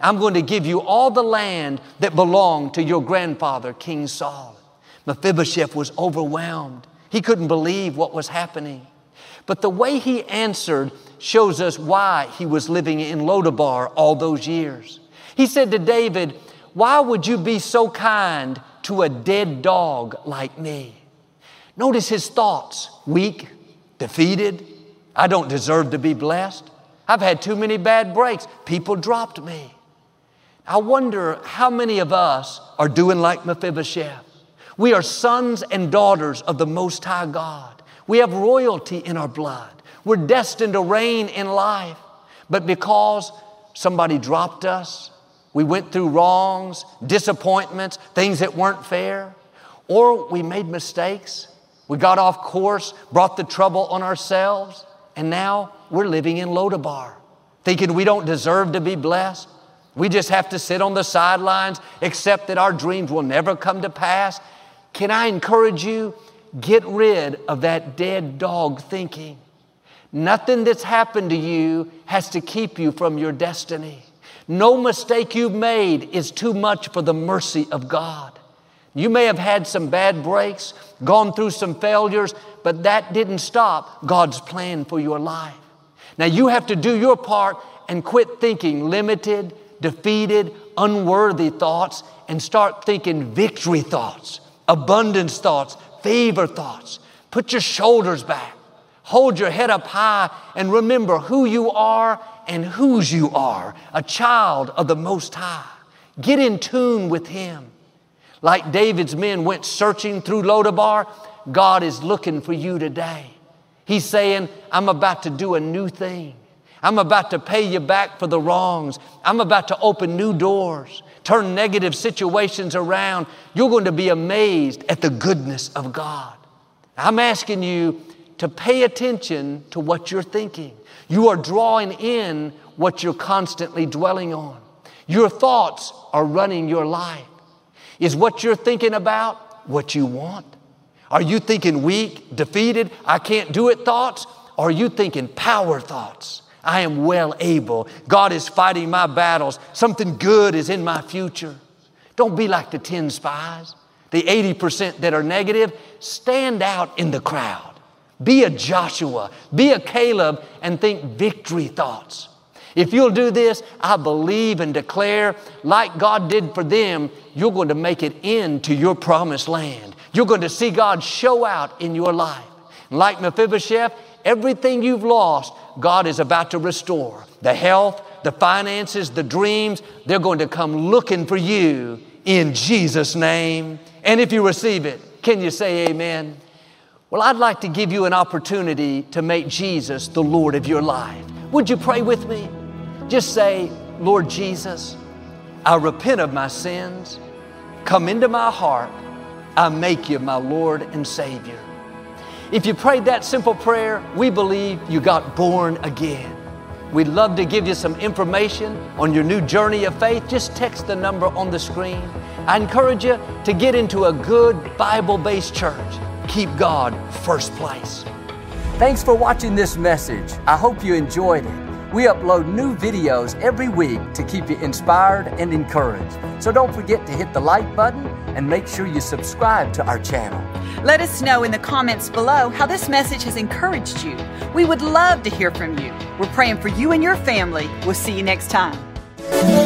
I'm going to give you all the land that belonged to your grandfather, King Saul. Mephibosheth was overwhelmed. He couldn't believe what was happening. But the way he answered shows us why he was living in Lodabar all those years. He said to David, "Why would you be so kind to a dead dog like me?" Notice his thoughts: weak, defeated. I don't deserve to be blessed. I've had too many bad breaks. People dropped me. I wonder how many of us are doing like Mephibosheth. We are sons and daughters of the Most High God. We have royalty in our blood. We're destined to reign in life. But because somebody dropped us, we went through wrongs, disappointments, things that weren't fair, or we made mistakes, we got off course, brought the trouble on ourselves, and now we're living in Lodabar, thinking we don't deserve to be blessed. We just have to sit on the sidelines, accept that our dreams will never come to pass. Can I encourage you? Get rid of that dead dog thinking. Nothing that's happened to you has to keep you from your destiny. No mistake you've made is too much for the mercy of God. You may have had some bad breaks, gone through some failures, but that didn't stop God's plan for your life. Now you have to do your part and quit thinking limited, defeated, unworthy thoughts and start thinking victory thoughts, abundance thoughts, favor thoughts. Put your shoulders back. Hold your head up high and remember who you are and whose you are, a child of the Most High. Get in tune with Him. Like David's men went searching through Lodabar, God is looking for you today. He's saying, I'm about to do a new thing. I'm about to pay you back for the wrongs. I'm about to open new doors, turn negative situations around. You're going to be amazed at the goodness of God. I'm asking you to pay attention to what you're thinking. You are drawing in what you're constantly dwelling on. Your thoughts are running your life. Is what you're thinking about what you want? Are you thinking weak, defeated, I can't do it thoughts? Or are you thinking power thoughts? I am well able. God is fighting my battles. Something good is in my future. Don't be like the 10 spies, the 80% that are negative. Stand out in the crowd. Be a Joshua, be a Caleb, and think victory thoughts. If you'll do this, I believe and declare, like God did for them, you're going to make it into your promised land. You're going to see God show out in your life. Like Mephibosheth, everything you've lost, God is about to restore. The health, the finances, the dreams, they're going to come looking for you in Jesus' name. And if you receive it, can you say amen? Well, I'd like to give you an opportunity to make Jesus the Lord of your life. Would you pray with me? Just say, Lord Jesus, I repent of my sins. Come into my heart. I make you my Lord and Savior. If you prayed that simple prayer, we believe you got born again. We'd love to give you some information on your new journey of faith. Just text the number on the screen. I encourage you to get into a good Bible-based church. Keep God first place. Thanks for watching this message. I hope you enjoyed it. We upload new videos every week to keep you inspired and encouraged. So don't forget to hit the like button and make sure you subscribe to our channel. Let us know in the comments below how this message has encouraged you. We would love to hear from you. We're praying for you and your family. We'll see you next time.